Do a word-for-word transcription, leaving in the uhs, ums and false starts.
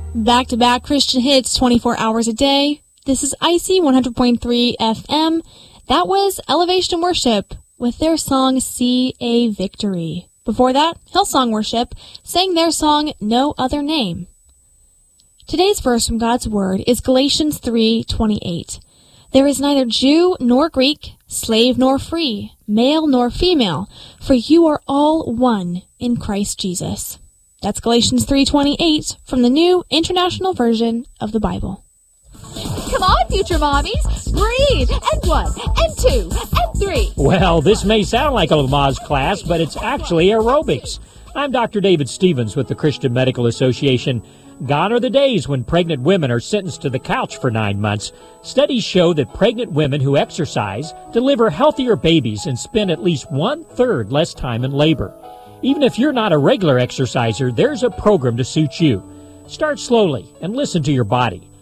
Back-to-back Christian hits twenty-four hours a day. This is Icy one hundred point three F M. That was Elevation Worship with their song See a Victory. Before that, Hillsong Worship sang their song No Other Name. Today's verse from God's Word is Galatians three twenty-eight. There is neither Jew nor Greek, slave nor free, male nor female, for you are all one in Christ Jesus. That's Galatians three twenty-eight from the New International Version of the Bible. Come on, future mommies. Breathe. And one, and two, and three. Well, this may sound like a Lamaze class, but it's actually aerobics. I'm Doctor David Stevens with the Christian Medical Association. Gone are the days when pregnant women are sentenced to the couch for nine months. Studies show that pregnant women who exercise deliver healthier babies and spend at least one-third less time in labor. Even if you're not a regular exerciser, there's a program to suit you. Start slowly and listen to your body.